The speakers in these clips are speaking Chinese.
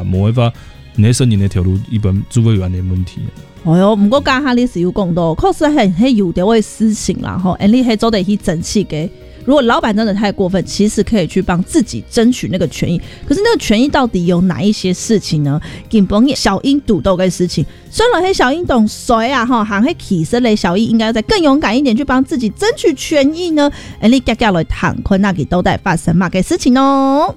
啦，无办法，你在申请的条路一般做不完的问题。 哦哟，不过刚哈你是有讲到，确实很有的位事情啦吼，你还做得去争气给。如果老板真的太过分，其实可以去帮自己争取那个权益。可是那个权益到底有哪一些事情呢？根本小英赌斗的事情，虽然黑小英懂谁啊哈，还会起身嘞，小英应该再更勇敢一点，去帮自己争取权益呢。你接下来谈困那给都在发生嘛个事情哦。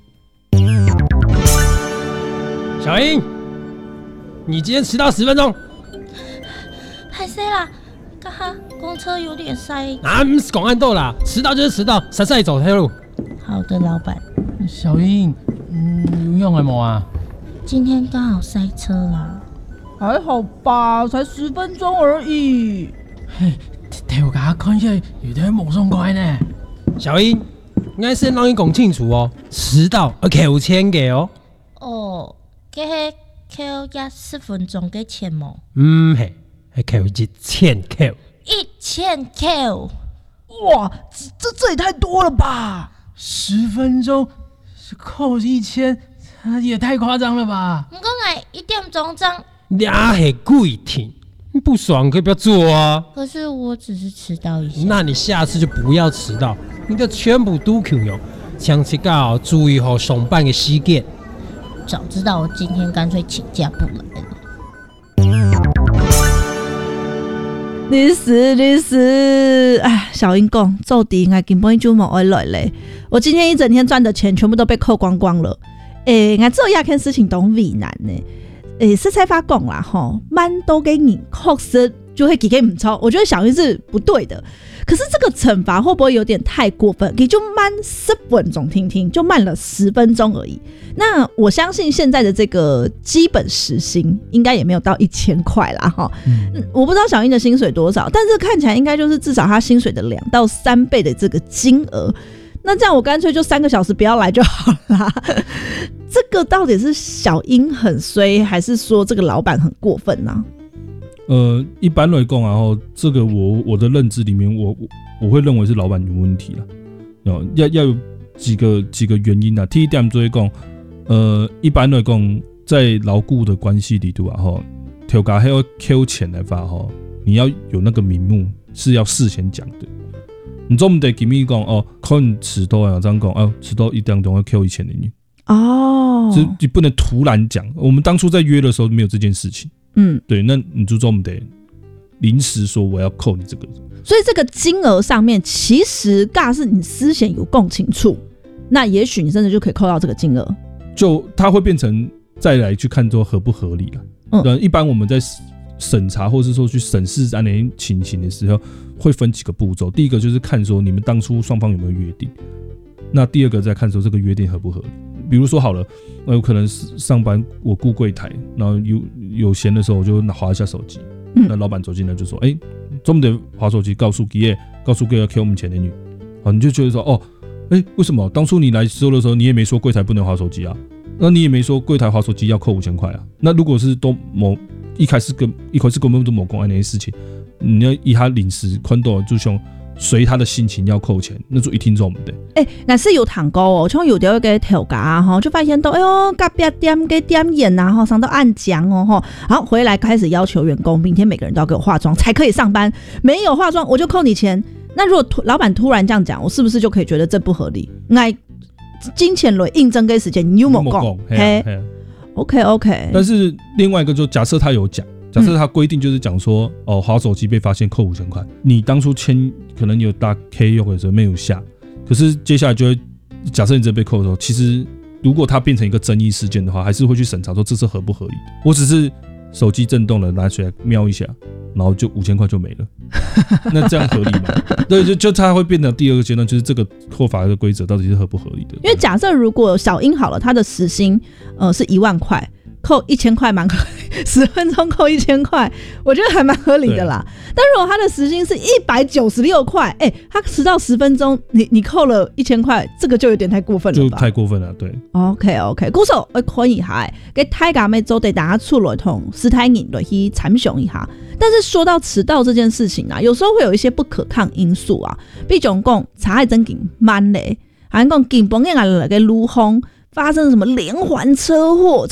小英，你今天迟到10分钟。 还是啦，刚刚公车有点塞。 啊，不是公安斗啦，迟到就是迟到，塞走条路。 好的，老板。 小英，有用的吗？ 今天刚好塞车啦。 还好吧，才10分钟而已。 嘿，条架看起来有点冇爽快呢。小英，应该先让你讲清楚哦，迟到要扣钱的哦。 哦，这是扣10分钟的钱吗？ 嘿。还扣1000扣 ，1000扣， 哇，这也太多了吧 ！10分钟是扣1000，也太夸张了吧！ 不过我1点钟张， 俩是跪停，不爽可以不要做啊。 可是我只是迟到一下。 那你下次就不要迟到，你就全部都扣用，请这个注意好上班的时间。 早知道我今天干脆请假不来了。 律师，哎，小英讲，做底我根本就没爱来嘞。我今天一整天赚的钱全部都被扣光光了。我做亚件事情都为难呢。是才发讲啦吼，蛮多给你确实就会给唔错。我觉得小英是不对的。可是这个惩罚会不会有点太过分？也就慢10分钟，听就慢了10分钟而已。那我相信现在的这个基本时薪应该也没有到1000块啦哈。我不知道小英的薪水多少，但是看起来应该就是至少他薪水的2到3倍的这个金额。那这样我干脆就3个小时不要来就好啦。这个到底是小英很衰，还是说这个老板很过分呢？ 一般来讲啊，这个我的认知里面，我会认为是老板有问题啦。要有几个原因啊。第一点就是讲，一般来讲，在牢固的关系里头啊，调价还要扣钱的话，你要有那个名目是要事先讲的。你总不得给你讲哦，可能迟到啊，这样讲迟到1点钟要扣1000的你。 哦， 你不能突然讲。我们当初在约的时候没有这件事情。对，那你就总得临时说我要扣你这个。 所以这个金额上面，其实尬是你事先有讲清楚，那也许你真的就可以扣到这个金额。 就它会变成再来去看说合不合理了。一般我们在审查或是说去审视这样的情形的时候，会分几个步骤。第一个就是看说你们当初双方有没有约定，那第二个再看说这个约定合不合理。比如说好了，有可能上班我顾柜台，然后有闲的时候我就滑一下手机，那老板走进来就说：“总得滑手机，告诉给要扣我们钱的女。”你就觉得说：“为什么当初你来收的时候，你也没说柜台不能滑手机啊？那你也没说柜台滑手机要扣5000块啊？那如果是都一开始根本都没讲那些事情，你要以他临时宽度就像随他的心情要扣钱，那就一听就唔对。 那是有谈过哦，像有条个调价就发现到隔壁店给点演啊，上到暗奖哦好回来开始要求员工明天每个人都要给我化妆才可以上班，没有化妆我就扣你钱。那如果老板突然这样讲，我是不是就可以觉得这不合理？金钱类应征给时间你有没有讲？OK。 但是另外一个就假设他有讲。假设他规定就是讲说，滑手机被发现扣5000块，你当初签可能有打 K 用的时候没有下，可是接下来就会假设你真的被扣的时候，其实如果它变成一个争议事件的话，还是会去审查说这是合不合理的。我只是手机震动了拿出来瞄一下，然后就5000块就没了，那这样合理吗？对，就它会变成第二个阶段，就是这个扣罚的规则到底是合不合理的。 因为假设如果小英好了，他的时薪是1万块。扣1000块蛮合理，10分钟扣1000块，我觉得还蛮合理的啦。但如果他的时薪是196块，他迟到10分钟，你扣了1000块，这个就有点太过分了吧？ 就太过分了，对。 OK， 鼓手可以下，给大家做得大家出来同斯泰人来去参详一下。但是说到迟到这件事情啊，有时候会有一些不可抗因素啊，比如讲查海真紧慢嘞，还讲根本个那个路况发生什么连环车祸。